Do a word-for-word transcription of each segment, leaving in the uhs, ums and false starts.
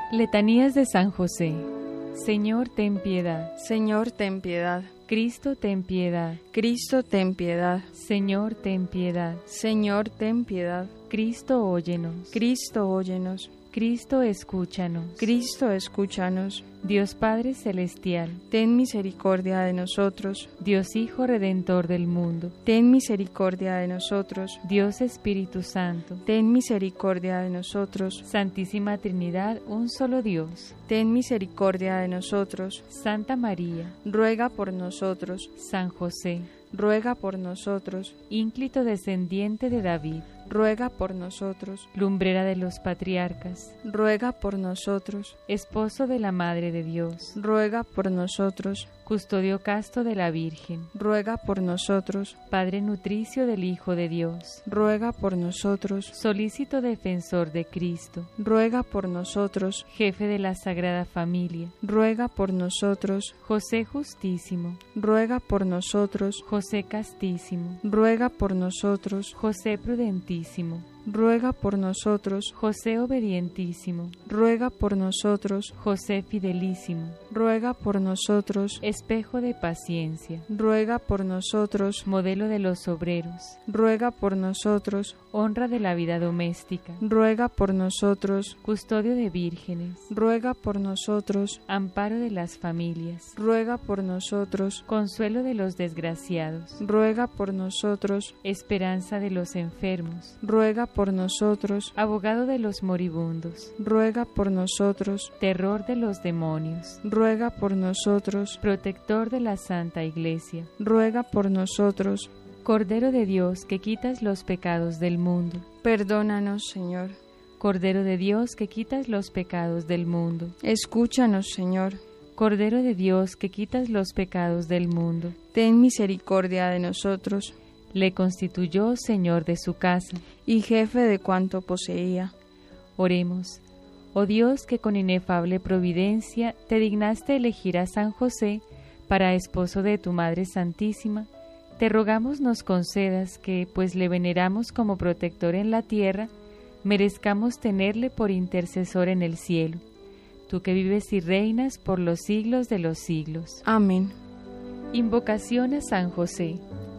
Letanías de San José. Señor, ten piedad. Señor, ten piedad. Cristo, ten piedad. Cristo, ten piedad. Señor, ten piedad. Señor, ten piedad. Cristo, óyenos. Cristo, óyenos. Cristo, escúchanos. Cristo, escúchanos. Dios Padre Celestial, ten misericordia de nosotros. Dios Hijo Redentor del mundo, ten misericordia de nosotros. Dios Espíritu Santo, ten misericordia de nosotros. Santísima Trinidad, un solo Dios, ten misericordia de nosotros. Santa María, ruega por nosotros. San José, ruega por nosotros. ínclito descendiente de David, ruega por nosotros. Lumbrera de los patriarcas, ruega por nosotros. Esposo de la Madre de Dios, ruega por nosotros. Custodio casto de la Virgen, ruega por nosotros. Padre nutricio del Hijo de Dios, ruega por nosotros. Solícito defensor de Cristo, ruega por nosotros. Jefe de la Sagrada Familia, ruega por nosotros. José Justísimo, ruega por nosotros. José Castísimo, ruega por nosotros. José Prudentísimo, ruega por nosotros. José Obedientísimo, ruega por nosotros. José Fidelísimo, ruega por nosotros. Espejo de paciencia, ruega por nosotros. Modelo de los obreros, ruega por nosotros. Honra de la vida doméstica, ruega por nosotros. Custodio de vírgenes, ruega por nosotros. Amparo de las familias, ruega por nosotros. Consuelo de los desgraciados, ruega por nosotros. Esperanza de los enfermos, ruega por nosotros. Abogado de los moribundos, ruega por nosotros. Terror de los demonios, ruega por nosotros. Protector de la Santa Iglesia, ruega por nosotros. Cordero de Dios que quitas los pecados del mundo, perdónanos, Señor. Cordero de Dios que quitas los pecados del mundo, escúchanos, Señor. Cordero de Dios que quitas los pecados del mundo, ten misericordia de nosotros. Le constituyó Señor de su casa y jefe de cuanto poseía. Oremos. Oh Dios, que con inefable providencia te dignaste elegir a San José para esposo de tu Madre Santísima, te rogamos nos concedas que, pues le veneramos como protector en la tierra, merezcamos tenerle por intercesor en el cielo. Tú que vives y reinas por los siglos de los siglos. Amén. Invocación a San José.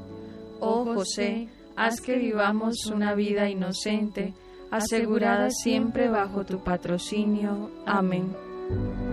Oh José, haz que vivamos una vida inocente, asegurada siempre bajo tu patrocinio. Amén.